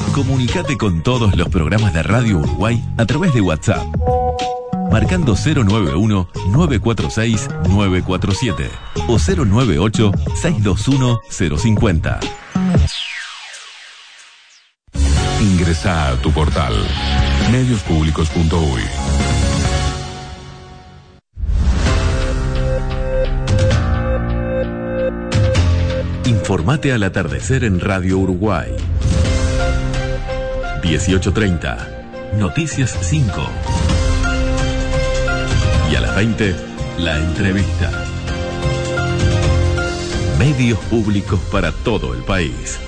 Comunicate con todos los programas de Radio Uruguay a través de WhatsApp. Marcando 091-946-947 o 098-621-050. Ingresá a tu portal mediospublicos.uy. Informate al atardecer en Radio Uruguay. 18:30, Noticias 5. Y a las 20, la entrevista. Medios públicos para todo el país.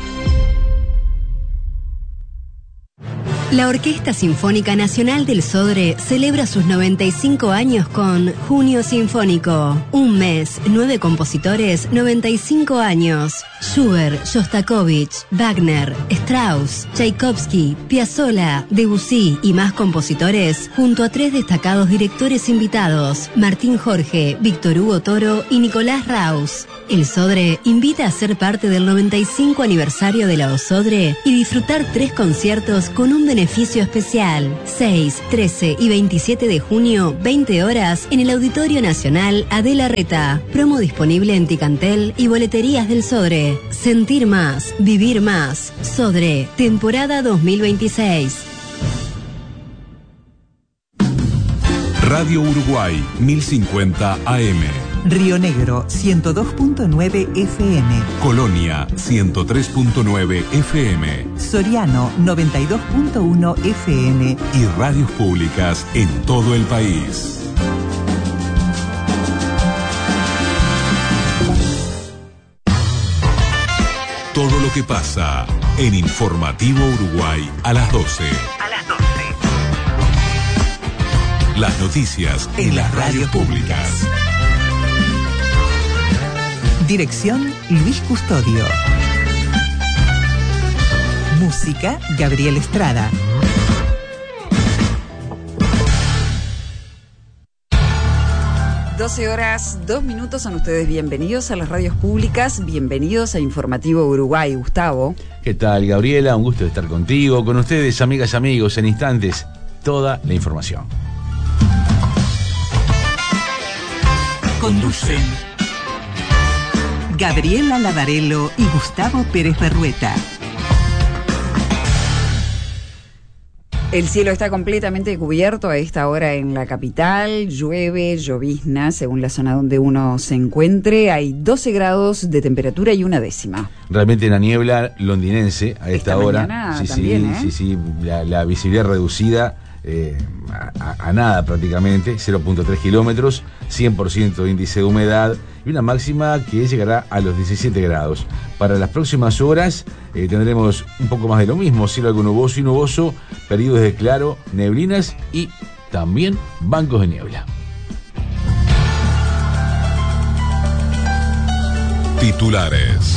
La Orquesta Sinfónica Nacional del Sodre celebra sus 95 años con Junio Sinfónico. Un mes, 9 compositores, 95 años. Schubert, Shostakovich, Wagner, Strauss, Tchaikovsky, Piazzolla, Debussy y más compositores, junto a 3 destacados directores invitados, Martín Jorge, Víctor Hugo Toro y Nicolás Raus. El Sodre invita a ser parte del 95 aniversario de la OSodre y disfrutar 3 conciertos con un beneficio especial. 6, 13 y 27 de junio, 20 horas, en el Auditorio Nacional Adela Reta. Promo disponible en Ticantel y boleterías del Sodre. Sentir más, vivir más. Sodre, temporada 2026. Radio Uruguay, 1050 AM. Río Negro, 102.9 FM. Colonia, 103.9 FM. Soriano, 92.1 FM. Y radios públicas en todo el país. Todo lo que pasa en Informativo Uruguay a las 12. Las noticias en las radios públicas. Dirección Luis Custodio. Música Gabriel Estrada. Horas, 2 minutos, son ustedes bienvenidos a las radios públicas, bienvenidos a Informativo Uruguay. Gustavo. ¿Qué tal, Gabriela? Un gusto estar contigo, con ustedes, amigas y amigos, en instantes, toda la información. Conducen Gabriela Lavarello y Gustavo Pérez Berrueta. El cielo está completamente cubierto a esta hora en la capital, llueve, llovizna, según la zona donde uno se encuentre. Hay 12 grados de temperatura y 1/10. Realmente una niebla londinense a esta hora. Sí, también, sí, la visibilidad reducida a nada prácticamente, 0.3 kilómetros, 100% de índice de humedad y una máxima que llegará a los 17 grados. Para las próximas horas tendremos un poco más de lo mismo, cielo algo nuboso y nuboso, periodos de claro, neblinas y también bancos de niebla. Titulares.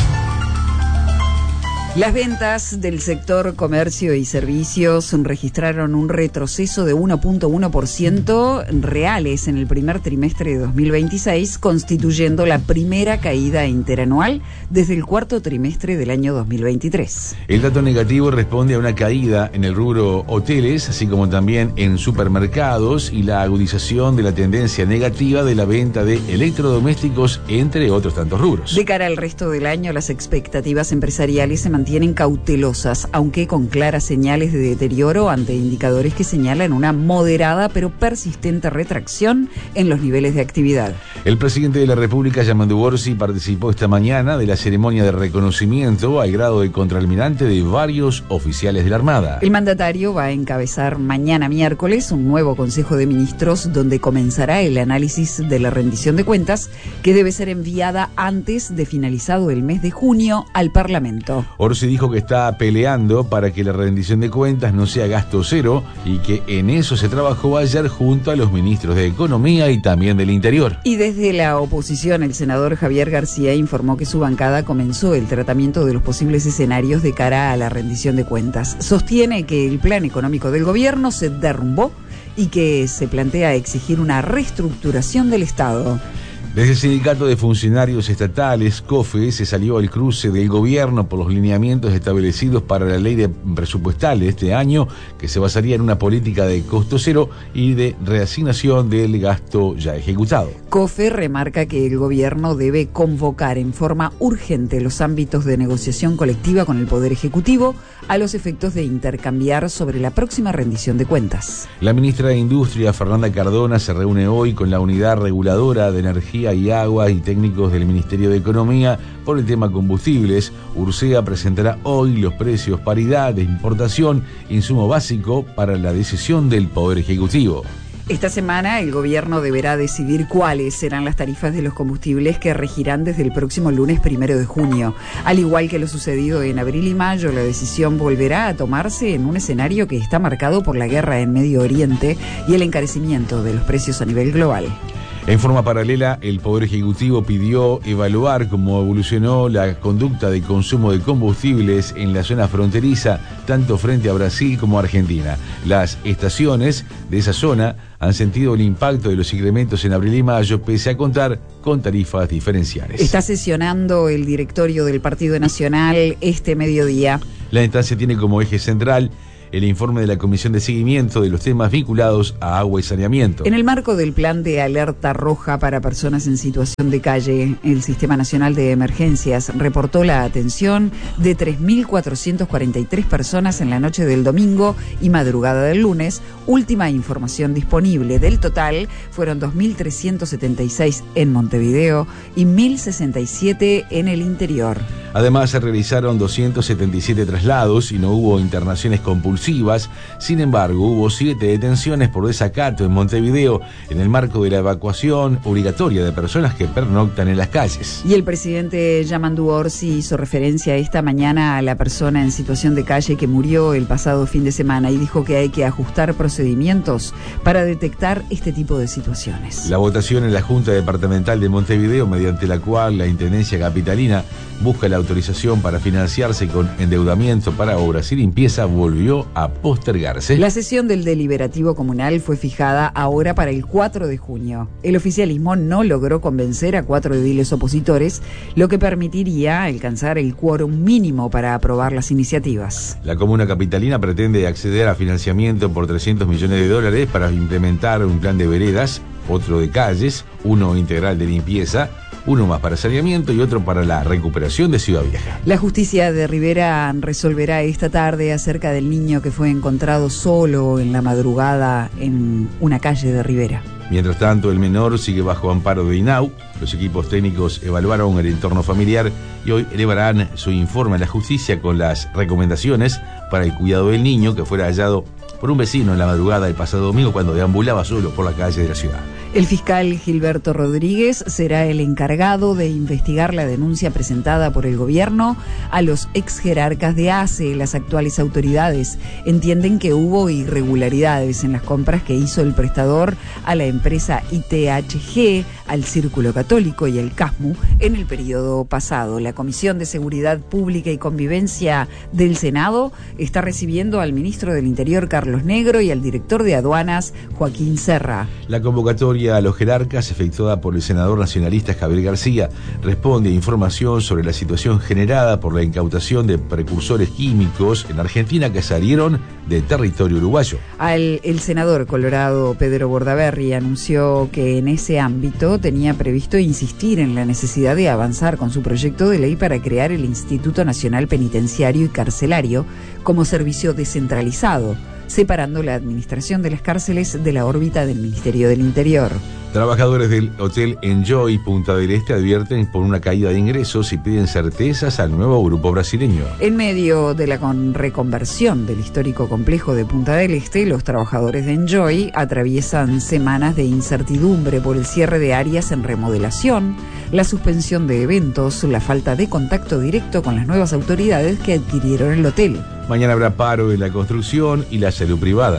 Las ventas del sector comercio y servicios registraron un retroceso de 1.1% reales en el primer trimestre de 2026, constituyendo la primera caída interanual desde el cuarto trimestre del año 2023. El dato negativo responde a una caída en el rubro hoteles, así como también en supermercados y la agudización de la tendencia negativa de la venta de electrodomésticos, entre otros tantos rubros. De cara al resto del año, las expectativas empresariales se mantienen cautelosas, aunque con claras señales de deterioro ante indicadores que señalan una moderada pero persistente retracción en los niveles de actividad. El presidente de la República, Yamandu Orsi, participó esta mañana de la ceremonia de reconocimiento al grado de contraalmirante de varios oficiales de la Armada. El mandatario va a encabezar mañana miércoles un nuevo Consejo de Ministros donde comenzará el análisis de la rendición de cuentas, que debe ser enviada antes de finalizado el mes de junio al Parlamento. Orsi dijo que está peleando para que la rendición de cuentas no sea gasto cero y que en eso se trabajó ayer junto a los ministros de Economía y también del Interior. Y desde la oposición, el senador Javier García informó que su bancada comenzó el tratamiento de los posibles escenarios de cara a la rendición de cuentas. Sostiene que el plan económico del gobierno se derrumbó y que se plantea exigir una reestructuración del Estado. Desde el Sindicato de Funcionarios Estatales, COFE, se salió al cruce del gobierno por los lineamientos establecidos para la ley presupuestal de este año, que se basaría en una política de costo cero y de reasignación del gasto ya ejecutado. COFE remarca que el gobierno debe convocar en forma urgente los ámbitos de negociación colectiva con el Poder Ejecutivo a los efectos de intercambiar sobre la próxima rendición de cuentas. La ministra de Industria, Fernanda Cardona, se reúne hoy con la Unidad Reguladora de Energía y Agua y técnicos del Ministerio de Economía por el tema combustibles. Ursea presentará hoy los precios paridad de importación, insumo básico para la decisión del Poder Ejecutivo. Esta semana el gobierno deberá decidir cuáles serán las tarifas de los combustibles que regirán desde el próximo lunes 1 de junio. Al igual que lo sucedido en abril y mayo, la decisión volverá a tomarse en un escenario que está marcado por la guerra en Medio Oriente y el encarecimiento de los precios a nivel global. En forma paralela, el Poder Ejecutivo pidió evaluar cómo evolucionó la conducta de consumo de combustibles en la zona fronteriza, tanto frente a Brasil como a Argentina. Las estaciones de esa zona han sentido el impacto de los incrementos en abril y mayo, pese a contar con tarifas diferenciales. Está sesionando el directorio del Partido Nacional este mediodía. La instancia tiene como eje central el informe de la Comisión de Seguimiento de los temas vinculados a agua y saneamiento. En el marco del plan de alerta roja para personas en situación de calle, el Sistema Nacional de Emergencias reportó la atención de 3.443 personas en la noche del domingo y madrugada del lunes. Última información disponible. Del total, fueron 2.376 en Montevideo y 1.067 en el interior. Además, se realizaron 277 traslados y no hubo internaciones compulsivas. Sin embargo, hubo 7 detenciones por desacato en Montevideo en el marco de la evacuación obligatoria de personas que pernoctan en las calles. Y el presidente Yamandu Orsi hizo referencia esta mañana a la persona en situación de calle que murió el pasado fin de semana y dijo que hay que ajustar procedimientos para detectar este tipo de situaciones. La votación en la Junta Departamental de Montevideo, mediante la cual la Intendencia Capitalina busca la autorización para financiarse con endeudamiento para obras y limpieza, volvió a postergarse. La sesión del deliberativo comunal fue fijada ahora para el 4 de junio. El oficialismo no logró convencer a 4 ediles opositores, lo que permitiría alcanzar el quórum mínimo para aprobar las iniciativas. La comuna capitalina pretende acceder a financiamiento por $300 millones para implementar un plan de veredas, otro de calles, uno integral de limpieza, uno más para saneamiento y otro para la recuperación de Ciudad Vieja. La justicia de Rivera resolverá esta tarde acerca del niño que fue encontrado solo en la madrugada en una calle de Rivera. Mientras tanto, el menor sigue bajo amparo de INAU. Los equipos técnicos evaluaron el entorno familiar y hoy elevarán su informe a la justicia con las recomendaciones para el cuidado del niño que fuera hallado por un vecino en la madrugada del pasado domingo cuando deambulaba solo por la calle de la ciudad. El fiscal Gilberto Rodríguez será el encargado de investigar la denuncia presentada por el gobierno a los ex jerarcas de ACE. Las actuales autoridades entienden que hubo irregularidades en las compras que hizo el prestador a la empresa ITHG, al Círculo Católico y al CASMU en el periodo pasado. La Comisión de Seguridad Pública y Convivencia del Senado está recibiendo al ministro del Interior, Carlos Negro, y al director de Aduanas, Joaquín Serra. La convocatoria a los jerarcas, efectuada por el senador nacionalista Javier García, responde a información sobre la situación generada por la incautación de precursores químicos en Argentina que salieron del territorio uruguayo. El senador colorado Pedro Bordaberry anunció que en ese ámbito tenía previsto insistir en la necesidad de avanzar con su proyecto de ley para crear el Instituto Nacional Penitenciario y Carcelario como servicio descentralizado, separando la administración de las cárceles de la órbita del Ministerio del Interior. Trabajadores del Hotel Enjoy Punta del Este advierten por una caída de ingresos y piden certezas al nuevo grupo brasileño. En medio de la reconversión del histórico complejo de Punta del Este, los trabajadores de Enjoy atraviesan semanas de incertidumbre por el cierre de áreas en remodelación, la suspensión de eventos, la falta de contacto directo con las nuevas autoridades que adquirieron el hotel. Mañana habrá paro en la construcción y la salud privada.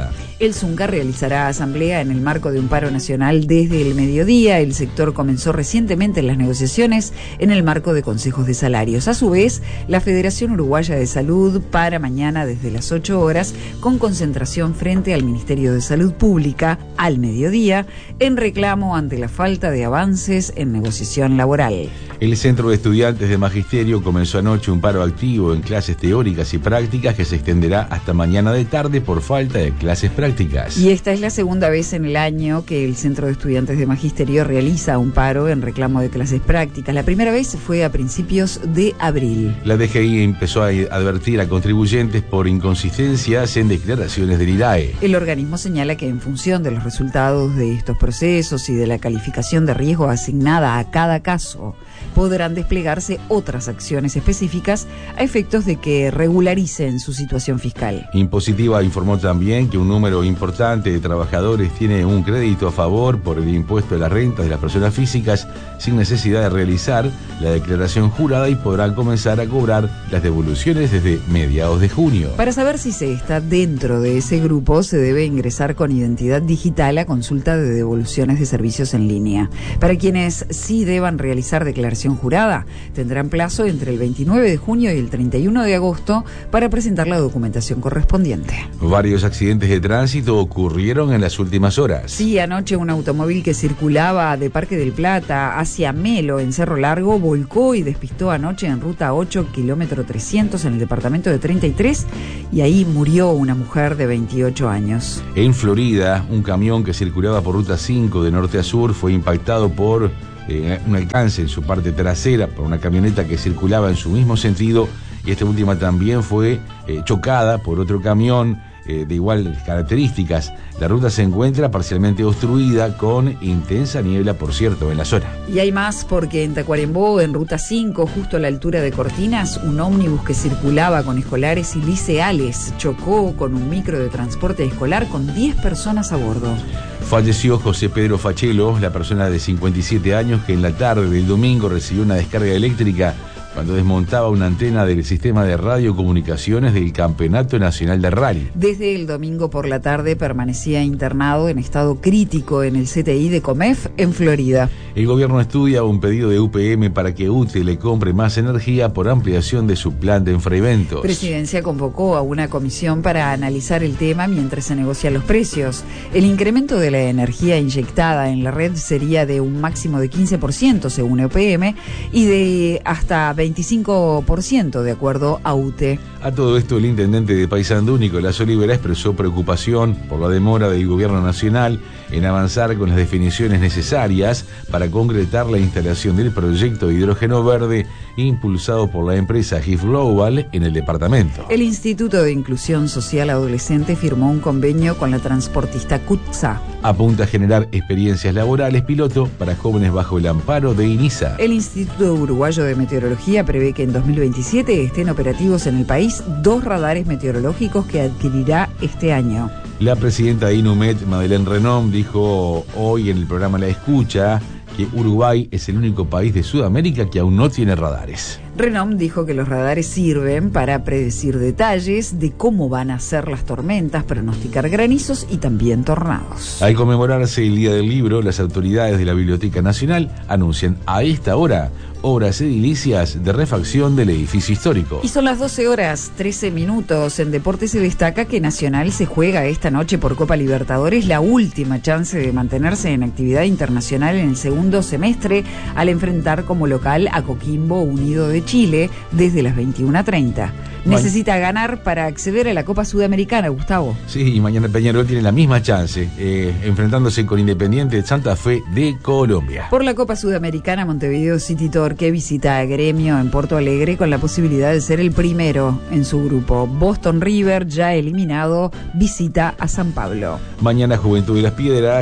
El Zunca realizará asamblea en el marco de un paro nacional desde el mediodía. El sector comenzó recientemente las negociaciones en el marco de consejos de salarios. A su vez, la Federación Uruguaya de Salud para mañana desde las 8 horas con concentración frente al Ministerio de Salud Pública al mediodía en reclamo ante la falta de avances en negociación laboral. El Centro de Estudiantes de Magisterio comenzó anoche un paro activo en clases teóricas y prácticas que se extenderá hasta mañana de tarde por falta de clases prácticas. Y esta es la segunda vez en el año que el Centro de Estudiantes de Magisterio realiza un paro en reclamo de clases prácticas. La primera vez fue a principios de abril. La DGI empezó a advertir a contribuyentes por inconsistencias en declaraciones del IRAE. El organismo señala que en función de los resultados de estos procesos y de la calificación de riesgo asignada a cada caso, podrán desplegarse otras acciones específicas a efectos de que regularicen su situación fiscal. Impositiva informó también que un número importante de trabajadores tiene un crédito a favor por el impuesto de las rentas de las personas físicas sin necesidad de realizar la declaración jurada y podrán comenzar a cobrar las devoluciones desde mediados de junio. Para saber si se está dentro de ese grupo, se debe ingresar con identidad digital a consulta de devoluciones de servicios en línea. Para quienes sí deban realizar declaración jurada, tendrán plazo entre el 29 de junio y el 31 de agosto para presentar la documentación correspondiente. Varios accidentes de tránsito ocurrieron en las últimas horas. Sí, anoche un automóvil que circulaba de Parque del Plata hacia Melo en Cerro Largo volcó y despistó anoche en ruta 8, kilómetro 300 en el departamento de 33 y ahí murió una mujer de 28 años. En Florida, un camión que circulaba por ruta 5 de norte a sur fue impactado por un alcance en su parte trasera por una camioneta que circulaba en su mismo sentido y esta última también fue chocada por otro camión de iguales características. La ruta se encuentra parcialmente obstruida con intensa niebla, por cierto, en la zona. Y hay más porque en Tacuarembó, en ruta 5, justo a la altura de Cortinas, un ómnibus que circulaba con escolares y liceales chocó con un micro de transporte escolar con 10 personas a bordo. Falleció José Pedro Fachelo, la persona de 57 años que en la tarde del domingo recibió una descarga eléctrica cuando desmontaba una antena del sistema de radiocomunicaciones del Campeonato Nacional de Rally. Desde el domingo por la tarde permanecía internado en estado crítico en el CTI de Comef en Florida. El gobierno estudia un pedido de UPM para que UTE le compre más energía por ampliación de su plan de enfriamientos. Presidencia convocó a una comisión para analizar el tema mientras se negocian los precios. El incremento de la energía inyectada en la red sería de un máximo de 15% según UPM y de hasta 25% de acuerdo a UTE. A todo esto, el intendente de Paysandú, Nicolás Olivera, expresó preocupación por la demora del gobierno nacional en avanzar con las definiciones necesarias para concretar la instalación del proyecto de hidrógeno verde impulsado por la empresa GIF Global en el departamento. El Instituto de Inclusión Social Adolescente firmó un convenio con la transportista CUTSA. Apunta a generar experiencias laborales piloto para jóvenes bajo el amparo de INISA. El Instituto Uruguayo de Meteorología prevé que en 2027 estén operativos en el país 2 radares meteorológicos que adquirirá este año. La presidenta de INUMED, Madeleine Renom, dijo hoy en el programa La Escucha que Uruguay es el único país de Sudamérica que aún no tiene radares. Renom dijo que los radares sirven para predecir detalles de cómo van a ser las tormentas, pronosticar granizos y también tornados. Al conmemorarse el Día del Libro, las autoridades de la Biblioteca Nacional anuncian a esta hora obras edilicias de refacción del edificio histórico. Y son las 12:13. En deportes se destaca que Nacional se juega esta noche por Copa Libertadores la última chance de mantenerse en actividad internacional en el segundo semestre al enfrentar como local a Coquimbo Unido de Chile desde las 21:30. Necesita ganar para acceder a la Copa Sudamericana, Gustavo. Sí, y mañana Peñarol tiene la misma chance, enfrentándose con Independiente de Santa Fe de Colombia. Por la Copa Sudamericana, Montevideo City Torque visita a Gremio en Porto Alegre con la posibilidad de ser el primero en su grupo. Boston River, ya eliminado, visita a San Pablo. Mañana Juventud de las Piedras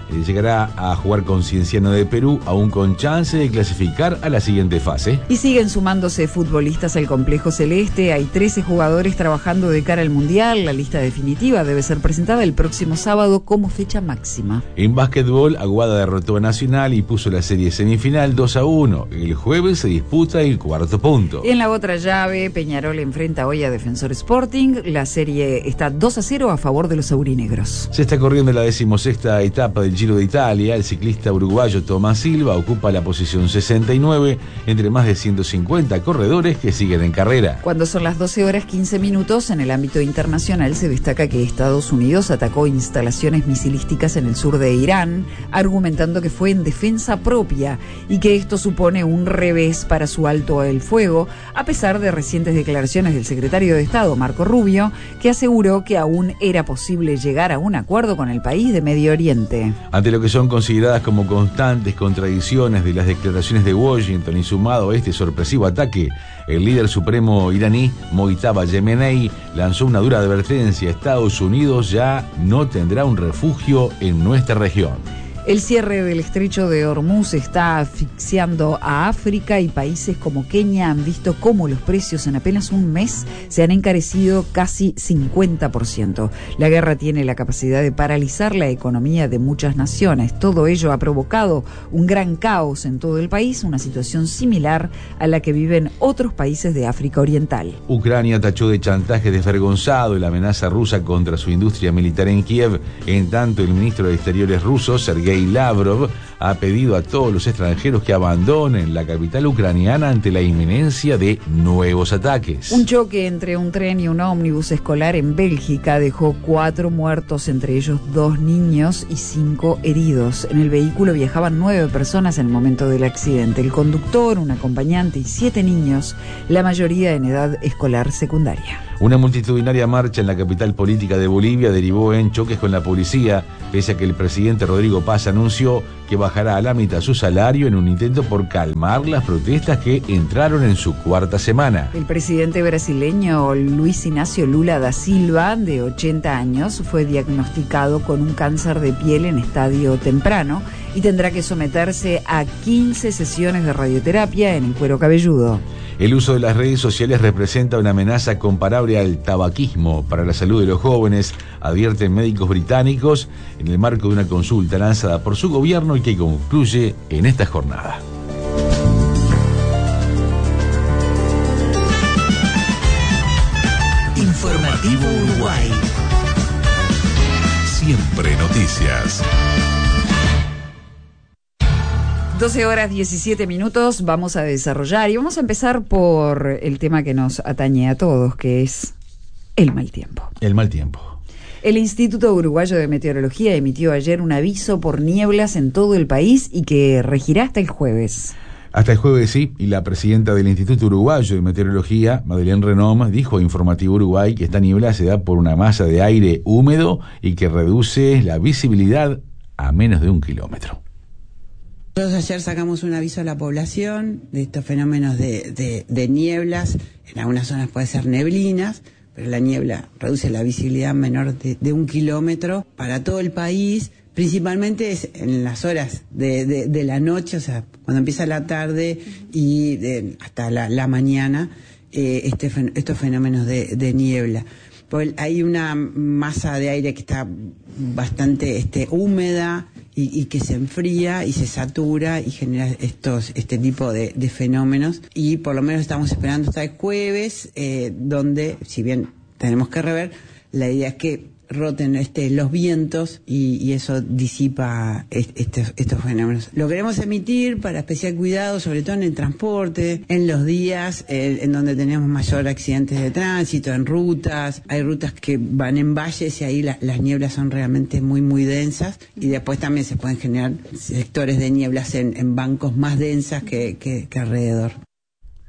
llegará a jugar con Cienciano de Perú, aún con chance de clasificar a la siguiente fase. Y siguen sumándose futbolistas al complejo celeste. Hay 13 jugadores trabajando de cara al Mundial. La lista definitiva debe ser presentada el próximo sábado como fecha máxima. En básquetbol, Aguada derrotó a Nacional y puso la serie semifinal 2-1. El jueves se disputa el cuarto punto. En la otra llave, Peñarol enfrenta hoy a Defensor Sporting. La serie está 2-0 a favor de los aurinegros. Se está corriendo la 16ª etapa del Giro de Italia. El ciclista uruguayo Tomás Silva ocupa la posición 69 entre más de 150 corredores que siguen en carrera. Cuando son las 12:15, en el ámbito internacional se destaca que Estados Unidos atacó instalaciones misilísticas en el sur de Irán, argumentando que fue en defensa propia y que esto supone un revés para su alto el fuego, a pesar de recientes declaraciones del secretario de Estado, Marco Rubio, que aseguró que aún era posible llegar a un acuerdo con el país de Medio Oriente. Ante lo que son consideradas como constantes contradicciones de las declaraciones de Washington y sumado a este sorpresivo ataque, el líder supremo iraní, Mojtaba Yemenei, lanzó una dura advertencia: Estados Unidos ya no tendrá un refugio en nuestra región. El cierre del estrecho de Hormuz está asfixiando a África y países como Kenia han visto cómo los precios en apenas un mes se han encarecido casi 50%. La guerra tiene la capacidad de paralizar la economía de muchas naciones. Todo ello ha provocado un gran caos en todo el país, una situación similar a la que viven otros países de África Oriental. Ucrania tachó de chantaje desvergonzado la amenaza rusa contra su industria militar en Kiev. En tanto, el ministro de Exteriores ruso, Sergei Lavrov, ha pedido a todos los extranjeros que abandonen la capital ucraniana ante la inminencia de nuevos ataques. Un choque entre un tren y un ómnibus escolar en Bélgica dejó 4 muertos, entre ellos 2 niños y 5 heridos. En el vehículo viajaban 9 personas en el momento del accidente: el conductor, un acompañante y 7 niños, la mayoría en edad escolar secundaria. Una multitudinaria marcha en la capital política de Bolivia derivó en choques con la policía, pese a que el presidente Rodrigo Paz anunció que bajará a la mitad su salario en un intento por calmar las protestas que entraron en su 4ª semana. El presidente brasileño Luis Inácio Lula da Silva, de 80 años, fue diagnosticado con un cáncer de piel en estadio temprano y tendrá que someterse a 15 sesiones de radioterapia en el cuero cabelludo. El uso de las redes sociales representa una amenaza comparable al tabaquismo para la salud de los jóvenes, advierten médicos británicos en el marco de una consulta lanzada por su gobierno y que concluye en esta jornada. Informativo Uruguay. Siempre noticias. 12:17, vamos a desarrollar y vamos a empezar por el tema que nos atañe a todos, que es el mal tiempo. El mal tiempo. El Instituto Uruguayo de Meteorología emitió ayer un aviso por nieblas en todo el país y que regirá hasta el jueves. Hasta el jueves, sí, y la presidenta del Instituto Uruguayo de Meteorología, Madeleine Renom, dijo a Informativo Uruguay que esta niebla se da por una masa de aire húmedo y que reduce la visibilidad a menos de 1 kilómetro. Nosotros ayer sacamos un aviso a la población de estos fenómenos de nieblas. En algunas zonas puede ser neblinas, pero la niebla reduce la visibilidad menor de 1 kilómetro para todo el país. Principalmente es en las horas de la noche, o sea, cuando empieza la tarde y hasta la mañana, estos fenómenos de niebla. Pues hay una masa de aire que está bastante húmeda y que se enfría y se satura y genera este tipo de fenómenos. Y por lo menos estamos esperando hasta el jueves, donde, si bien tenemos que rever, la idea es que roten los vientos y eso disipa estos fenómenos. Lo queremos emitir para especial cuidado, sobre todo en el transporte, en los días en donde tenemos mayor accidentes de tránsito, en rutas. Hay rutas que van en valles y ahí las nieblas son realmente muy, muy densas, y después también se pueden generar sectores de nieblas en bancos más densas que alrededor.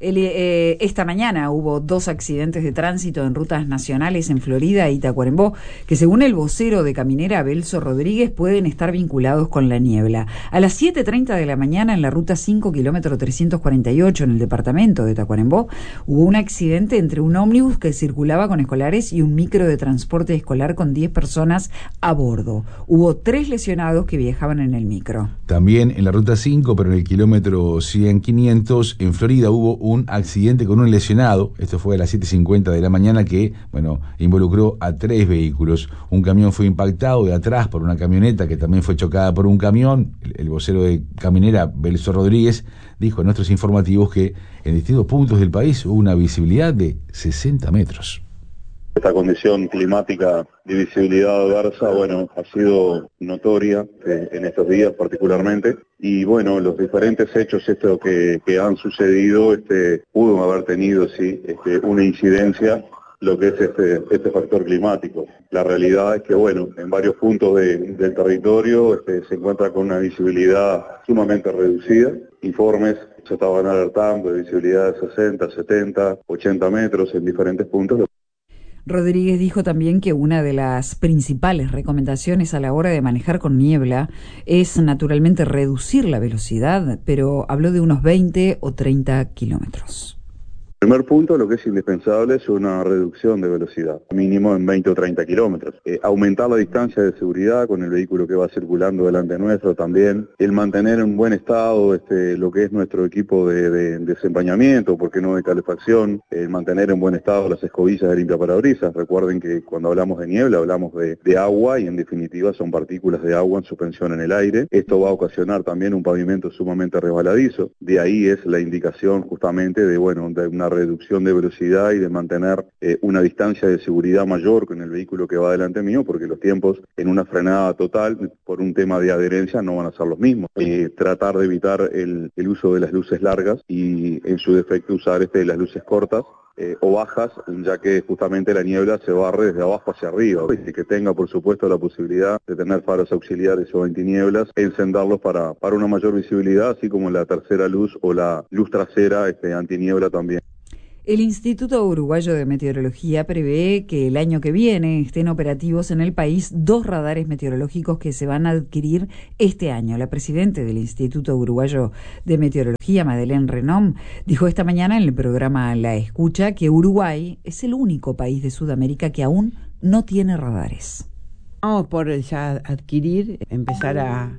Esta mañana hubo 2 accidentes de tránsito en rutas nacionales en Florida y Tacuarembó, que según el vocero de Caminera, Belso Rodríguez, pueden estar vinculados con la niebla. A las 7:30 de la mañana, en la ruta 5, kilómetro 348, en el departamento de Tacuarembó, hubo un accidente entre un ómnibus que circulaba con escolares y un micro de transporte escolar con 10 personas a bordo. Hubo 3 lesionados que viajaban en el micro. También en la ruta 5, pero en el kilómetro 100-500, en Florida hubo un accidente con un lesionado. Esto fue a las 7:50 de la mañana que, involucró a 3 vehículos. Un camión fue impactado de atrás por una camioneta que también fue chocada por un camión. El vocero de Caminera, Belso Rodríguez, dijo en nuestros informativos que en distintos puntos del país hubo una visibilidad de 60 metros. Esta condición climática de visibilidad adversa, ha sido notoria en estos días particularmente. Y los diferentes hechos que han sucedido pudo haber tenido una incidencia lo que es este factor climático. La realidad es que en varios puntos del territorio se encuentra con una visibilidad sumamente reducida. Informes se estaban alertando de visibilidad de 60, 70, 80 metros en diferentes puntos. Rodríguez dijo también que una de las principales recomendaciones a la hora de manejar con niebla es naturalmente reducir la velocidad, pero habló de unos 20 o 30 kilómetros. El primer punto, lo que es indispensable es una reducción de velocidad, mínimo en 20 o 30 kilómetros. Aumentar la distancia de seguridad con el vehículo que va circulando delante nuestro también. El mantener en buen estado lo que es nuestro equipo de desempañamiento, ¿por qué no de calefacción? El mantener en buen estado las escobillas de limpiaparabrisas. Recuerden que cuando hablamos de niebla hablamos de agua y en definitiva son partículas de agua en suspensión en el aire. Esto va a ocasionar también un pavimento sumamente resbaladizo. De ahí es la indicación justamente de una reducción de velocidad y de mantener una distancia de seguridad mayor con el vehículo que va delante mío, porque los tiempos en una frenada total por un tema de adherencia no van a ser los mismos. Tratar de evitar el uso de las luces largas y en su defecto usar las luces cortas o bajas, ya que justamente la niebla se barre desde abajo hacia arriba. Y que tenga por supuesto la posibilidad de tener faros auxiliares o antinieblas, encenderlos para una mayor visibilidad, así como la tercera luz o la luz trasera antiniebla también. El Instituto Uruguayo de Meteorología prevé que el año que viene estén operativos en el país 2 radares meteorológicos que se van a adquirir este año. La presidenta del Instituto Uruguayo de Meteorología, Madeleine Renom, dijo esta mañana en el programa La Escucha que Uruguay es el único país de Sudamérica que aún no tiene radares. Vamos por ya adquirir, empezar a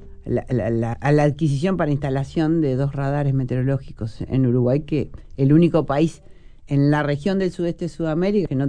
la adquisición para instalación de 2 radares meteorológicos en Uruguay, que el único país en la región del sudeste de Sudamérica que no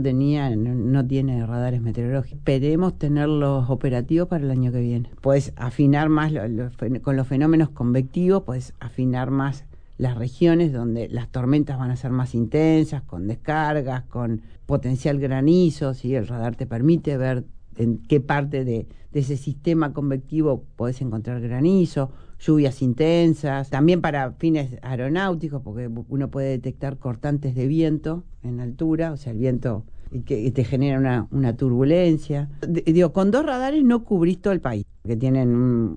tiene radares meteorológicos. Esperemos tenerlos operativos para el año que viene. Puedes afinar más con los fenómenos convectivos, puedes afinar más las regiones donde las tormentas van a ser más intensas, con descargas, con potencial granizo. ¿Sí? El radar te permite ver en qué parte de ese sistema convectivo podés encontrar granizo, lluvias intensas, también para fines aeronáuticos, porque uno puede detectar cortantes de viento en altura, o sea, el viento que te genera una turbulencia. Con 2 radares no cubrís todo el país, que tienen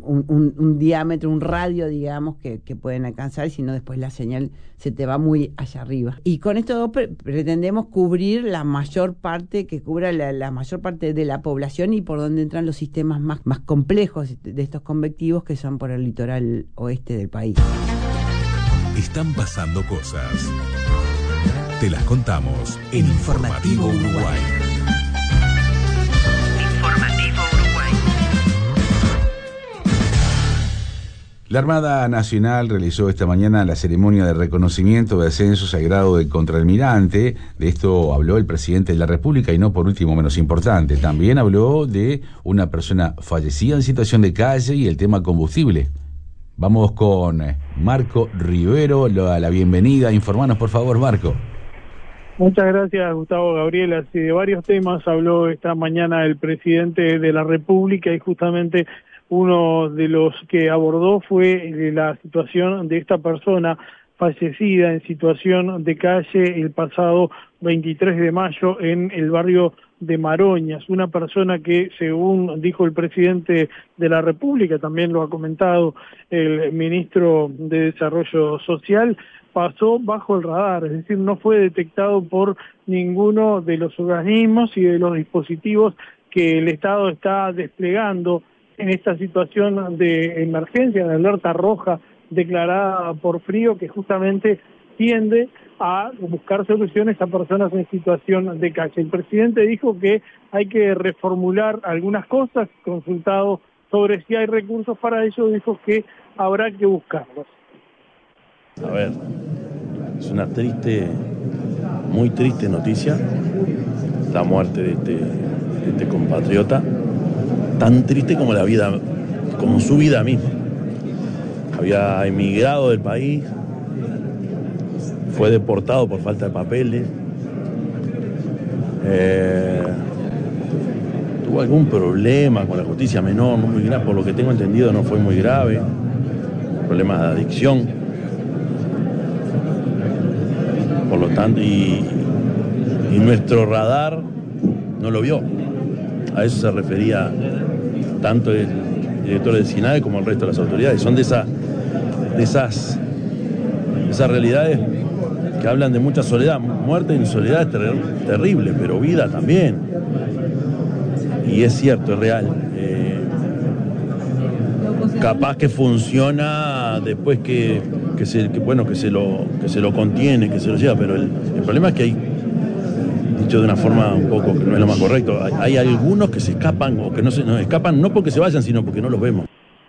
un diámetro, un radio, digamos, que pueden alcanzar, si no después la señal se te va muy allá arriba. Y con estos 2 pretendemos cubrir la mayor parte, que cubra la mayor parte de la población y por donde entran los sistemas más complejos de estos convectivos, que son por el litoral oeste del país. Están pasando cosas. Te las contamos en Informativo Uruguay. Informativo Uruguay. La Armada Nacional realizó esta mañana la ceremonia de reconocimiento de ascensos al grado de contraalmirante. De esto habló el presidente de la República y no por último menos importante. También habló de una persona fallecida en situación de calle y el tema combustible. Vamos con Marco Rivero, la bienvenida. Informanos, por favor, Marco. Muchas gracias, Gustavo Gabriel. Así de varios temas habló esta mañana el presidente de la República y justamente uno de los que abordó fue la situación de esta persona fallecida en situación de calle el pasado 23 de mayo en el barrio de Maroñas, una persona que, según dijo el presidente de la República, también lo ha comentado el ministro de Desarrollo Social, pasó bajo el radar, es decir, no fue detectado por ninguno de los organismos y de los dispositivos que el Estado está desplegando en esta situación de emergencia, de alerta roja declarada por frío, que justamente tiende a buscar soluciones a personas en situación de calle. El presidente dijo que hay que reformular algunas cosas, consultado sobre si hay recursos para ello, dijo que habrá que buscarlos. A ver, es una muy triste noticia, la muerte de este compatriota, tan triste como la vida, como su vida misma. Había emigrado del país, fue deportado por falta de papeles, tuvo algún problema con la justicia menor, no muy grave, por lo que tengo entendido no fue muy grave, problemas de adicción, por lo tanto, y nuestro radar no lo vio. A eso se refería tanto el director del SINAE como el resto de las autoridades. Son de esas realidades que hablan de mucha soledad. Muerte en soledad es terrible, pero vida también. Y es cierto, es real. Capaz que funciona después que se lo contiene, que se lo lleva, pero el problema es que hay, dicho de una forma un poco que no es lo más correcto, hay algunos que se escapan o que no escapan no porque se vayan, sino porque no los vemos.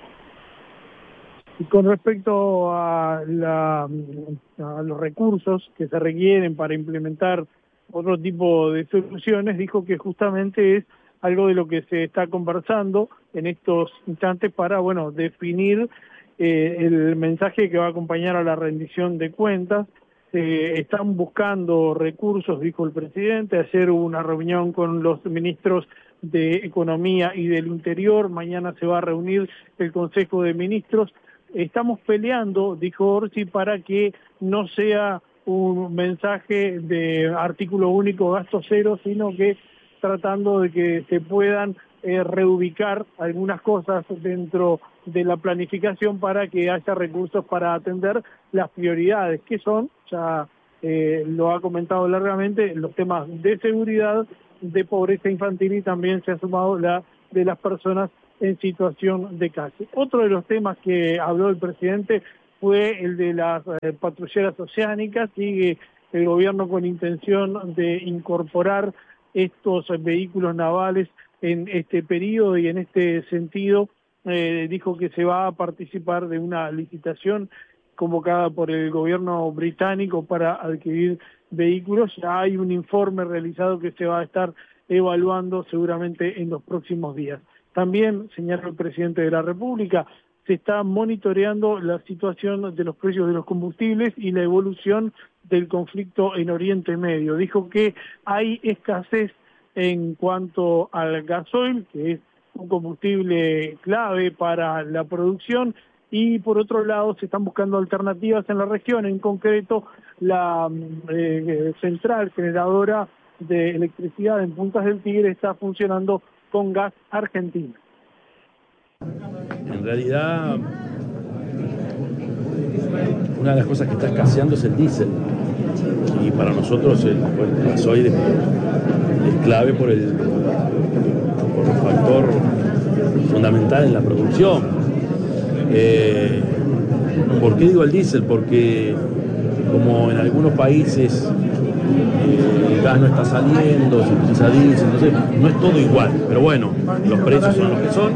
Y con respecto a los recursos que se requieren para implementar otro tipo de soluciones, dijo que justamente es algo de lo que se está conversando en estos instantes para, definir el mensaje que va a acompañar a la rendición de cuentas. Están buscando recursos, dijo el presidente. Ayer hubo una reunión con los ministros de Economía y del Interior. Mañana se va a reunir el Consejo de Ministros. Estamos peleando, dijo Orsi, para que no sea un mensaje de artículo único, gasto cero, sino que tratando de que se puedan reubicar algunas cosas dentro de la planificación para que haya recursos para atender las prioridades, que son, ya lo ha comentado largamente, los temas de seguridad, de pobreza infantil, y también se ha sumado la de las personas en situación de calle. Otro de los temas que habló el presidente fue el de las patrulleras oceánicas. Sigue el gobierno con intención de incorporar estos vehículos navales en este periodo, y en este sentido dijo que se va a participar de una licitación convocada por el gobierno británico para adquirir vehículos. Ya hay un informe realizado que se va a estar evaluando seguramente en los próximos días. También, señaló el presidente de la República, se está monitoreando la situación de los precios de los combustibles y la evolución del conflicto en Oriente Medio. Dijo que hay escasez en cuanto al gasoil, que es un combustible clave para la producción, y por otro lado se están buscando alternativas en la región, en concreto la central generadora de electricidad en Puntas del Tigre está funcionando con gas argentino. En realidad, una de las cosas que está escaseando es el diésel, y para nosotros el gasoil es clave por el factor fundamental en la producción. ¿Por qué digo el diésel? Porque como en algunos países el gas no está saliendo, se utiliza diésel, entonces no es todo igual, pero bueno, los precios son los que son.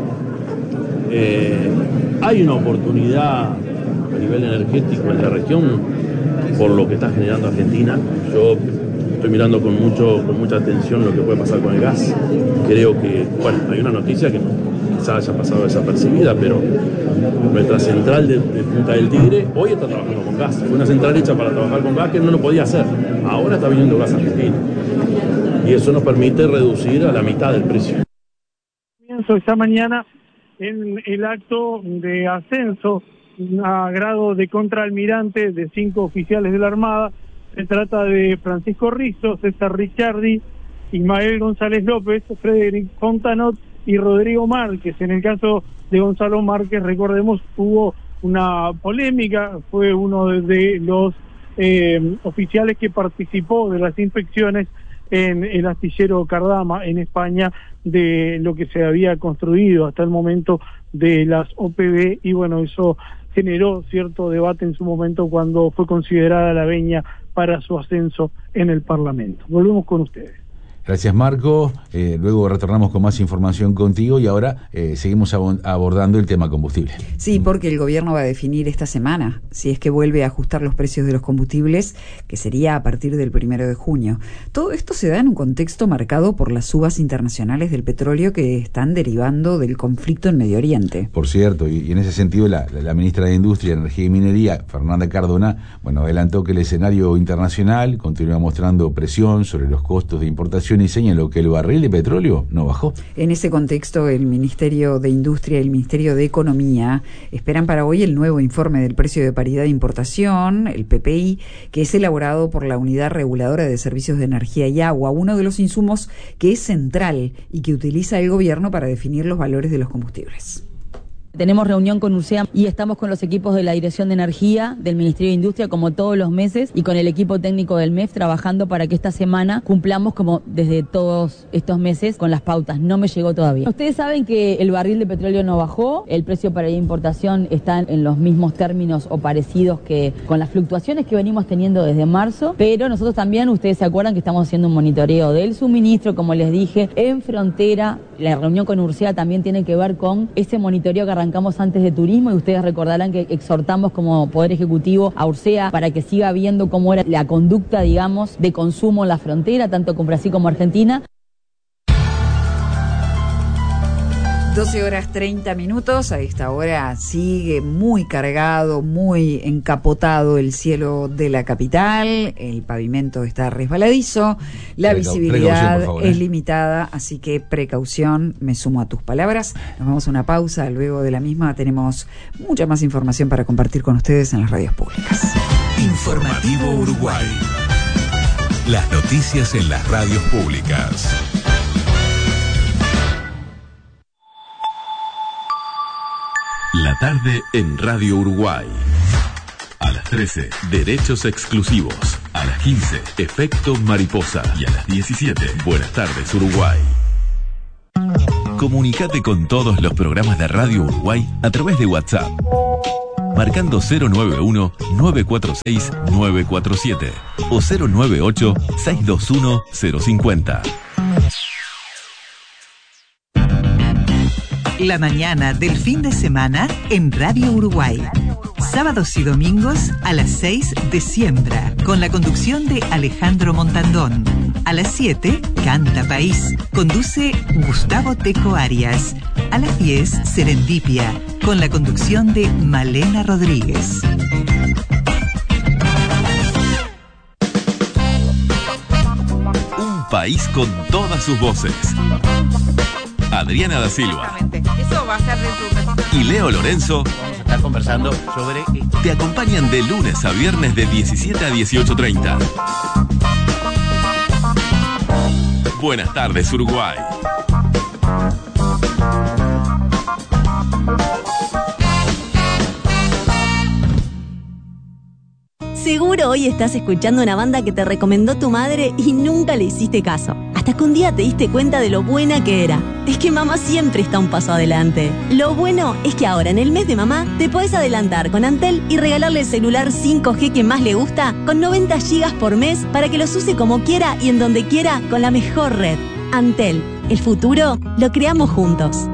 Hay una oportunidad a nivel energético en la región por lo que está generando Argentina. Yo estoy mirando con mucha atención lo que puede pasar con el gas. Creo que, hay una noticia que quizás haya pasado desapercibida, pero nuestra central de Punta del Tigre hoy está trabajando con gas. Fue una central hecha para trabajar con gas que no lo podía hacer. Ahora está viniendo gas argentino. Y eso nos permite reducir a la mitad del precio. Comienzo esta mañana en el acto de ascenso a grado de contraalmirante de 5 oficiales de la Armada. Se trata de Francisco Rizzo, César Ricciardi, Ismael González López, Frederic Fontanot y Rodrigo Márquez. En el caso de Gonzalo Márquez, recordemos, hubo una polémica, fue uno de los oficiales que participó de las inspecciones en el astillero Cardama en España de lo que se había construido hasta el momento de las OPB, y bueno, eso generó cierto debate en su momento cuando fue considerada la veña para su ascenso en el Parlamento. Volvemos con ustedes. Gracias, Marco. Luego retornamos con más información contigo y ahora seguimos abordando el tema combustible. Sí, porque el gobierno va a definir esta semana si es que vuelve a ajustar los precios de los combustibles, que sería a partir del 1 de junio. Todo esto se da en un contexto marcado por las subas internacionales del petróleo que están derivando del conflicto en Medio Oriente. Por cierto, y en ese sentido la ministra de Industria, Energía y Minería, Fernanda Cardona, adelantó que el escenario internacional continúa mostrando presión sobre los costos de importación y señaló que el barril de petróleo no bajó. En ese contexto, el Ministerio de Industria y el Ministerio de Economía esperan para hoy el nuevo informe del precio de paridad de importación, el PPI, que es elaborado por la Unidad Reguladora de Servicios de Energía y Agua, uno de los insumos que es central y que utiliza el gobierno para definir los valores de los combustibles. Tenemos reunión con URSEA y estamos con los equipos de la Dirección de Energía, del Ministerio de Industria, como todos los meses, y con el equipo técnico del MEF trabajando para que esta semana cumplamos como desde todos estos meses con las pautas. No me llegó todavía. Ustedes saben que el barril de petróleo no bajó, el precio para la importación está en los mismos términos o parecidos que con las fluctuaciones que venimos teniendo desde marzo, pero nosotros también, ustedes se acuerdan que estamos haciendo un monitoreo del suministro, como les dije, en frontera. La reunión con URSEA también tiene que ver con ese monitoreo que arrancamos antes de turismo, y ustedes recordarán que exhortamos como Poder Ejecutivo a URSEA para que siga viendo cómo era la conducta, digamos, de consumo en la frontera, tanto con Brasil como Argentina. 12:30. A esta hora sigue muy cargado, muy encapotado el cielo de la capital, el pavimento está resbaladizo, la visibilidad por favor, es limitada, así que precaución, me sumo a tus palabras. Nos vamos a una pausa, luego de la misma tenemos mucha más información para compartir con ustedes en las radios públicas. Informativo Uruguay. Las noticias en las radios públicas. La tarde en Radio Uruguay. A las 13, Derechos Exclusivos. A las 15, Efecto Mariposa. Y a las 17, Buenas tardes Uruguay. Comunicate con todos los programas de Radio Uruguay a través de WhatsApp. Marcando 091-946-947 o 098-621-050. La mañana del fin de semana en Radio Uruguay. Sábados y domingos a las 6 de Siembra, con la conducción de Alejandro Montandón. A las 7, Canta País, conduce Gustavo Teco Arias. A las 10, Serendipia, con la conducción de Malena Rodríguez. Un país con todas sus voces. Adriana da Silva. Eso va a ser dentro de un ratito. Y Leo Lorenzo. Vamos a estar conversando sobre esto. Te acompañan de lunes a viernes de 17 a 18:30. Buenas tardes, Uruguay. Seguro hoy estás escuchando una banda que te recomendó tu madre y nunca le hiciste caso. Hasta que un día te diste cuenta de lo buena que era. Es que mamá siempre está un paso adelante. Lo bueno es que ahora en el mes de mamá te podés adelantar con Antel y regalarle el celular 5G que más le gusta con 90 gigas por mes para que los use como quiera y en donde quiera con la mejor red. Antel, el futuro lo creamos juntos.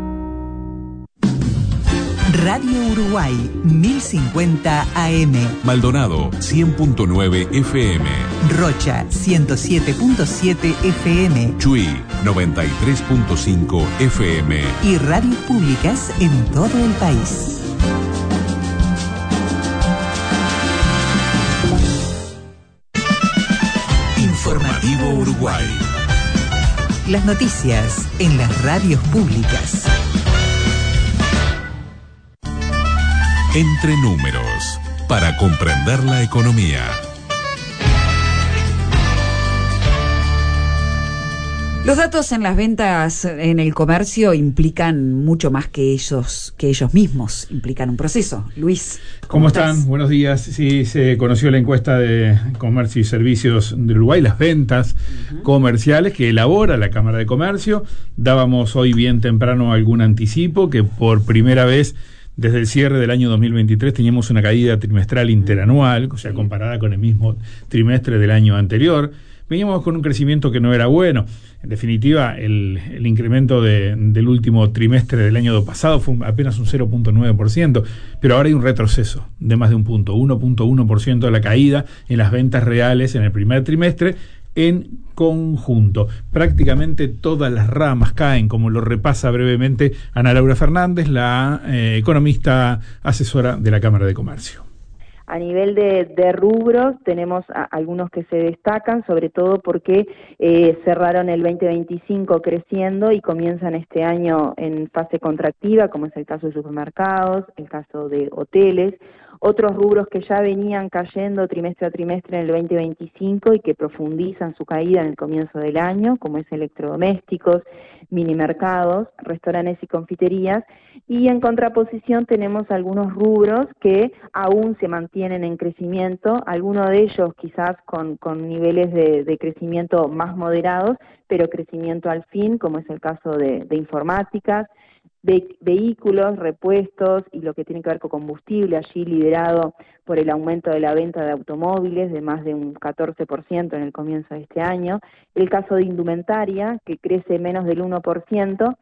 Radio Uruguay, 1050 AM. Maldonado, 100.9 FM. Rocha, 107.7 FM. Chuy, 93.5 FM. Y radios públicas en todo el país. Informativo Uruguay. Las noticias en las radios públicas. Entre números, para comprender la economía. Los datos en las ventas en el comercio implican mucho más que ellos mismos, implican un proceso. Luis, ¿Cómo están? Buenos días. Sí, se conoció la encuesta de Comercio y Servicios de Uruguay, las ventas comerciales que elabora la Cámara de Comercio. Dábamos hoy bien temprano algún anticipo que por primera vez desde el cierre del año 2023 teníamos una caída trimestral interanual, o sea, comparada con el mismo trimestre del año anterior. Veníamos con un crecimiento que no era bueno. En definitiva, el incremento del último trimestre del año pasado fue apenas un 0.9%, pero ahora hay un retroceso de más de un punto, 1.1% de la caída en las ventas reales en el primer trimestre en conjunto. Prácticamente todas las ramas caen, como lo repasa brevemente Ana Laura Fernández, la economista asesora de la Cámara de Comercio. A nivel de rubros tenemos algunos que se destacan, sobre todo porque cerraron el 2025 creciendo y comienzan este año en fase contractiva, como es el caso de supermercados, el caso de hoteles. Otros rubros que ya venían cayendo trimestre a trimestre en el 2025 y que profundizan su caída en el comienzo del año, como es electrodomésticos, minimercados, restaurantes y confiterías. Y en contraposición tenemos algunos rubros que aún se mantienen en crecimiento, algunos de ellos quizás con niveles de crecimiento más moderados, pero crecimiento al fin, como es el caso de informática, vehículos, repuestos y lo que tiene que ver con combustible, allí liderado por el aumento de la venta de automóviles de más de un 14% en el comienzo de este año. El caso de indumentaria, que crece menos del 1%.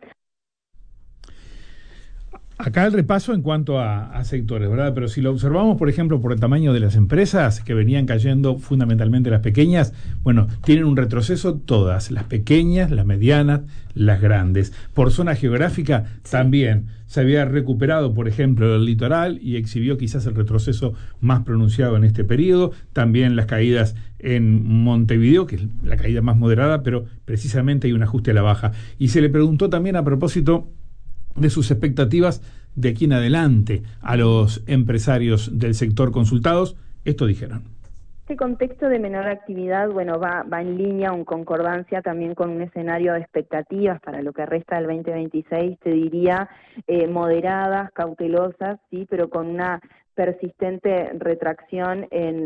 Acá el repaso en cuanto a sectores, ¿verdad? Pero si lo observamos, por ejemplo, por el tamaño de las empresas que venían cayendo, fundamentalmente las pequeñas, bueno, tienen un retroceso todas, las pequeñas, las medianas, las grandes. Por zona geográfica también se había recuperado, por ejemplo, el litoral y exhibió quizás el retroceso más pronunciado en este periodo. También las caídas en Montevideo, que es la caída más moderada, pero precisamente hay un ajuste a la baja. Y se le preguntó también a propósito de sus expectativas de aquí en adelante a los empresarios del sector consultados. Esto dijeron. Este contexto de menor actividad, bueno, va en línea, en concordancia también con un escenario de expectativas para lo que resta del 2026, te diría, moderadas, cautelosas, sí, pero con una persistente retracción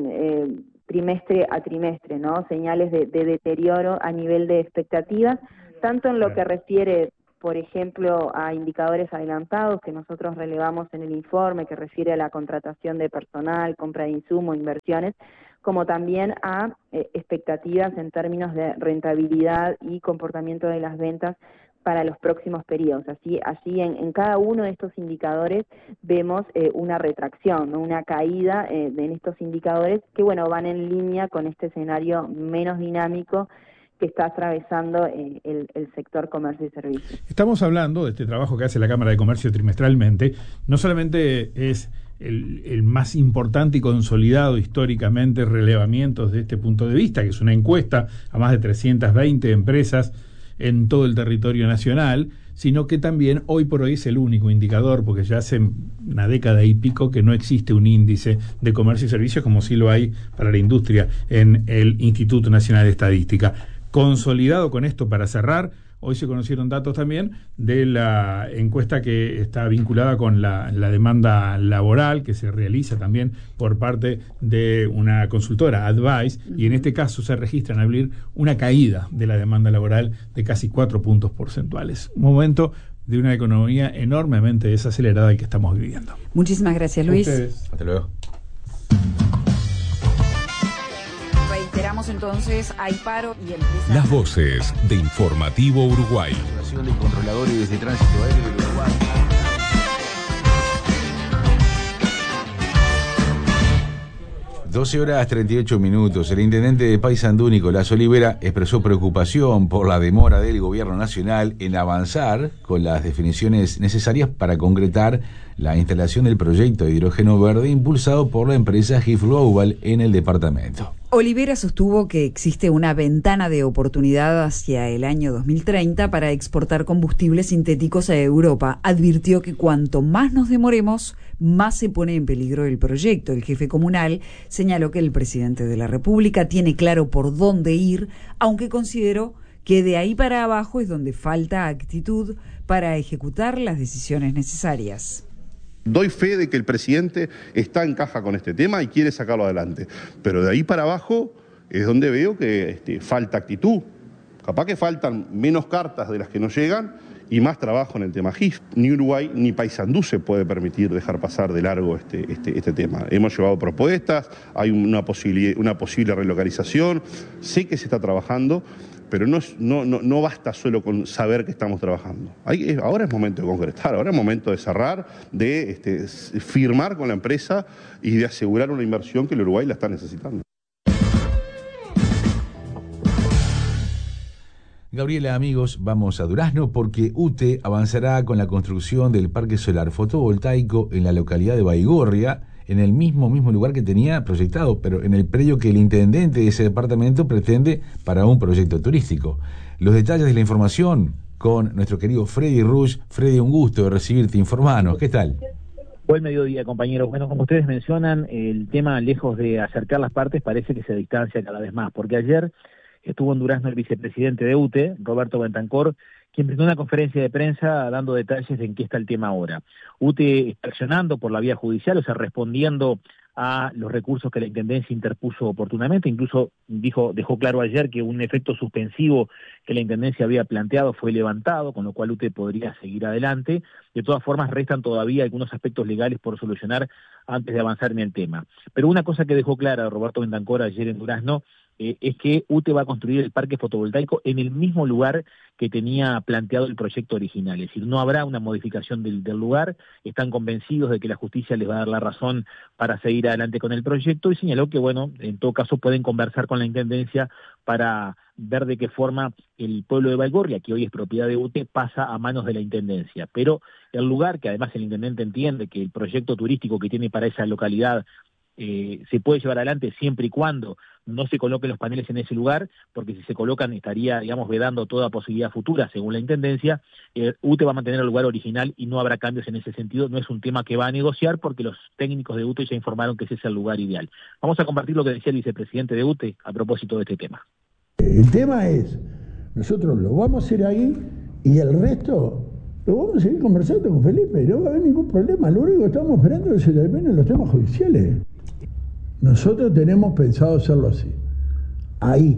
en trimestre a trimestre, ¿no? Señales de deterioro a nivel de expectativas, tanto en lo que refiere, por ejemplo, a indicadores adelantados que nosotros relevamos en el informe, que refiere a la contratación de personal, compra de insumos, inversiones, como también a expectativas en términos de rentabilidad y comportamiento de las ventas para los próximos periodos. Así en cada uno de estos indicadores vemos una retracción, ¿no? Una caída en estos indicadores que, bueno, van en línea con este escenario menos dinámico que está atravesando el sector comercio y servicios. Estamos hablando de este trabajo que hace la Cámara de Comercio trimestralmente. No solamente es el más importante y consolidado históricamente relevamientos de este punto de vista, que es una encuesta a más de 320 empresas en todo el territorio nacional, sino que también hoy por hoy es el único indicador, porque ya hace una década y pico que no existe un índice de comercio y servicios como sí lo hay para la industria en el Instituto Nacional de Estadística. Consolidado con esto, para cerrar, hoy se conocieron datos también de la encuesta que está vinculada con la demanda laboral que se realiza también por parte de una consultora, Advice, y en este caso se registra en abril una caída de la demanda laboral de casi 4 puntos porcentuales. Un momento de una economía enormemente desacelerada el que estamos viviendo. Muchísimas gracias, Luis. Ustedes. Hasta luego. Reiteramos entonces, hay paro y empieza... Las voces de Informativo Uruguay. Asociación de Controladores de Tránsito Aéreo del Uruguay. 12:38. El intendente de Paysandú, Nicolás Olivera, expresó preocupación por la demora del gobierno nacional en avanzar con las definiciones necesarias para concretar la instalación del proyecto de hidrógeno verde impulsado por la empresa GIF Global en el departamento. Olivera sostuvo que existe una ventana de oportunidad hacia el año 2030 para exportar combustibles sintéticos a Europa. Advirtió que cuanto más nos demoremos, más se pone en peligro el proyecto. El jefe comunal señaló que el presidente de la República tiene claro por dónde ir, aunque consideró que de ahí para abajo es donde falta actitud para ejecutar las decisiones necesarias. Doy fe de que el presidente está en caja con este tema y quiere sacarlo adelante. Pero de ahí para abajo es donde veo que falta actitud. Capaz que faltan menos cartas de las que nos llegan y más trabajo en el tema GIF. Ni Uruguay ni Paysandú se puede permitir dejar pasar de largo este tema. Hemos llevado propuestas, hay una posible relocalización, sé que se está trabajando, pero no basta solo con saber que estamos trabajando. Ahora es momento de concretar, ahora es momento de cerrar, de firmar con la empresa y de asegurar una inversión que el Uruguay la está necesitando. Gabriela, amigos, vamos a Durazno porque UTE avanzará con la construcción del parque solar fotovoltaico en la localidad de Baigorria, en el mismo lugar que tenía proyectado, pero en el predio que el intendente de ese departamento pretende para un proyecto turístico. Los detalles de la información con nuestro querido Freddy Rush. Freddy, un gusto de recibirte, informanos. ¿Qué tal? Buen mediodía, compañeros. Bueno, como ustedes mencionan, el tema, lejos de acercar las partes, parece que se distancia cada vez más, porque ayer estuvo en Durazno el vicepresidente de UTE, Roberto Bentancor, quien brindó una conferencia de prensa dando detalles de en qué está el tema ahora. UTE está accionando por la vía judicial, o sea, respondiendo a los recursos que la Intendencia interpuso oportunamente. Incluso dejó claro ayer que un efecto suspensivo que la Intendencia había planteado fue levantado, con lo cual UTE podría seguir adelante. De todas formas, restan todavía algunos aspectos legales por solucionar antes de avanzar en el tema. Pero una cosa que dejó clara Roberto Bentancor ayer en Durazno es que UTE va a construir el parque fotovoltaico en el mismo lugar que tenía planteado el proyecto original, es decir, no habrá una modificación del lugar. Están convencidos de que la justicia les va a dar la razón para seguir adelante con el proyecto, y señaló que, bueno, en todo caso pueden conversar con la Intendencia para ver de qué forma el pueblo de Baigorria, que hoy es propiedad de UTE, pasa a manos de la Intendencia. Pero el lugar, que además el intendente entiende que el proyecto turístico que tiene para esa localidad se puede llevar adelante siempre y cuando no se coloquen los paneles en ese lugar, porque si se colocan estaría, digamos, vedando toda posibilidad futura, según la Intendencia. UTE va a mantener el lugar original y no habrá cambios en ese sentido. No es un tema que va a negociar, porque los técnicos de UTE ya informaron que ese es el lugar ideal. Vamos a compartir lo que decía el vicepresidente de UTE a propósito de este tema. El tema es, nosotros lo vamos a hacer ahí y el resto lo vamos a seguir conversando con Felipe, no va a haber ningún problema. Lo único que estamos esperando es que se terminen los temas judiciales. Nosotros tenemos pensado hacerlo así, ahí,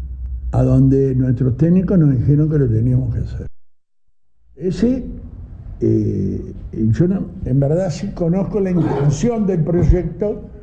a donde nuestros técnicos nos dijeron que lo teníamos que hacer. Yo en verdad sí conozco la intención del proyecto,